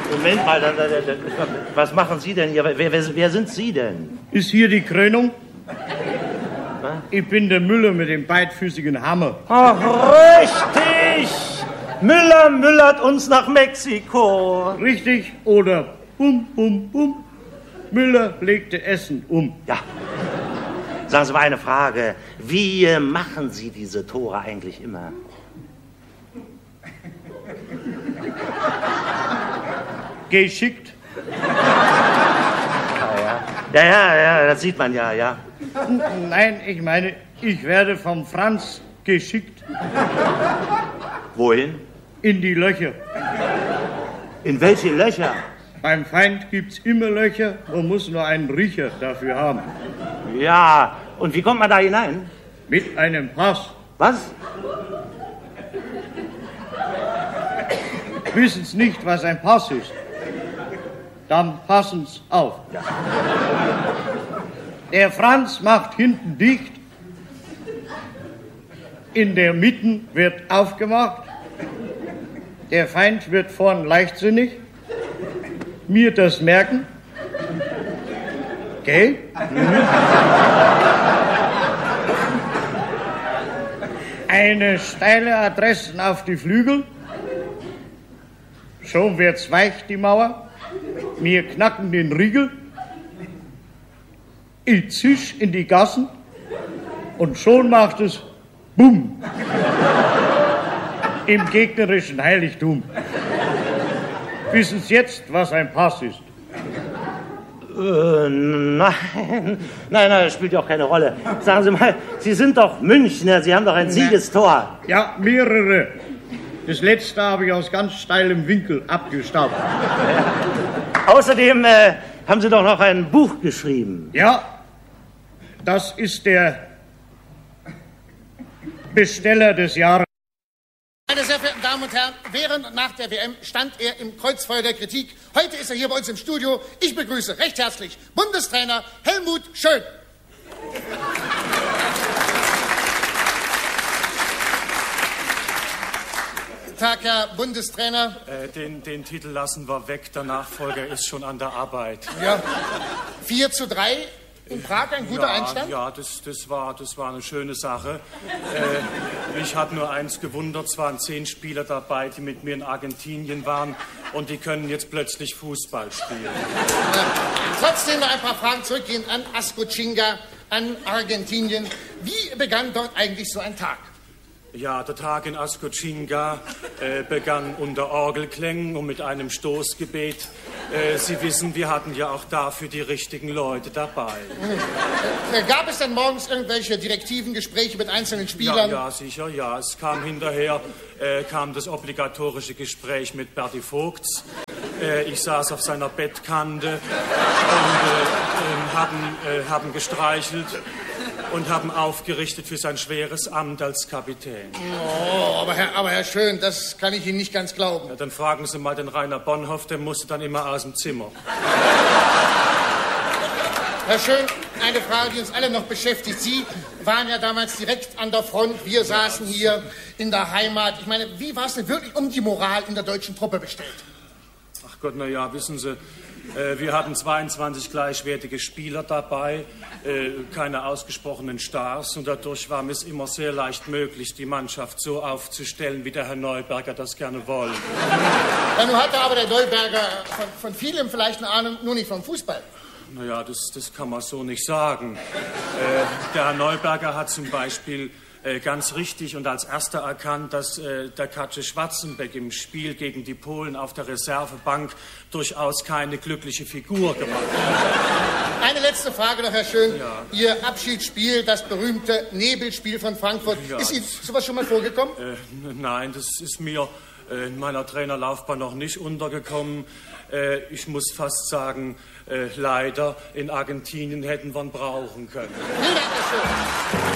Moment mal, was machen Sie denn hier? Wer sind Sie denn? Ist hier die Krönung? Ich bin der Müller mit dem beidfüßigen Hammer. Ach, richtig! Müller müllert uns nach Mexiko. Richtig, oder bum, bum, bum. Müller legte Essen um. Ja. Sagen Sie mal eine Frage. Wie machen Sie diese Tore eigentlich immer? Geschickt. Ja, das sieht man ja. Nein, ich meine, ich werde vom Franz geschickt. Wohin? In die Löcher. In welche Löcher? Beim Feind gibt's immer Löcher, man muss nur einen Riecher dafür haben. Ja, und wie kommt man da hinein? Mit einem Pass. Was? Wissen's nicht, was ein Pass ist? Dann passen's auf. Ja. Der Franz macht hinten dicht, in der Mitte wird aufgemacht, der Feind wird vorn leichtsinnig, mir das merken, gell? Eine steile Adressen auf die Flügel, schon wird's weich, die Mauer, mir knacken den Riegel, ich zisch in die Gassen und schon macht es Bumm im gegnerischen Heiligtum. Wissen Sie jetzt, was ein Pass ist? Nein, das spielt ja auch keine Rolle. Sagen Sie mal, Sie sind doch Münchner, Sie haben doch ein Siegestor. Ja, mehrere. Das letzte habe ich aus ganz steilem Winkel abgestaubt. Außerdem haben Sie doch noch ein Buch geschrieben. Ja, das ist der Besteller des Jahres. Meine sehr verehrten Damen und Herren, während und nach der WM stand er im Kreuzfeuer der Kritik. Heute ist er hier bei uns im Studio. Ich begrüße recht herzlich Bundestrainer Helmut Schön. Tag, Herr Bundestrainer. Den Titel lassen wir weg. Der Nachfolger ist schon an der Arbeit. Ja. 4:3 in Prag, ein guter Einstand? Ja, das war eine schöne Sache. Mich hat nur eins gewundert, es waren 10 Spieler dabei, die mit mir in Argentinien waren und die können jetzt plötzlich Fußball spielen. Trotzdem noch ein paar Fragen zurückgehen an Ascochinga, an Argentinien. Wie begann dort eigentlich so ein Tag? Ja, der Tag in Ascochinga begann unter Orgelklängen und mit einem Stoßgebet. Sie wissen, wir hatten ja auch dafür die richtigen Leute dabei. Gab es denn morgens irgendwelche direktiven Gespräche mit einzelnen Spielern? Ja, sicher, ja. Es kam hinterher, kam das obligatorische Gespräch mit Berti Vogts. Ich saß auf seiner Bettkante und haben gestreichelt und haben aufgerichtet für sein schweres Amt als Kapitän. Oh, aber Herr Schön, das kann ich Ihnen nicht ganz glauben. Ja, dann fragen Sie mal den Rainer Bonhoff, der musste dann immer aus dem Zimmer. Herr Schön, eine Frage, die uns alle noch beschäftigt. Sie waren ja damals direkt an der Front, wir saßen hier in der Heimat. Ich meine, wie war es denn wirklich um die Moral in der deutschen Truppe bestellt? Ach Gott, na ja, wissen Sie, wir hatten 22 gleichwertige Spieler dabei, keine ausgesprochenen Stars und dadurch war es immer sehr leicht möglich, die Mannschaft so aufzustellen, wie der Herr Neuberger das gerne wollte. Ja, nun hatte aber der Neuberger von vielem vielleicht eine Ahnung, nur nicht vom Fußball. Naja, das kann man so nicht sagen. Der Herr Neuberger hat zum Beispiel ganz richtig und als erster erkannt, dass der Katsche Schwarzenbeck im Spiel gegen die Polen auf der Reservebank durchaus keine glückliche Figur gemacht hat. Eine letzte Frage noch, Herr Schön. Ja. Ihr Abschiedsspiel, das berühmte Nebelspiel von Frankfurt. Ja. Ist Ihnen sowas schon mal vorgekommen? Nein, das ist mir in meiner Trainerlaufbahn noch nicht untergekommen. Ich muss fast sagen, leider, in Argentinien hätten wir ihn brauchen können. Vielen Dank, Herr Schön.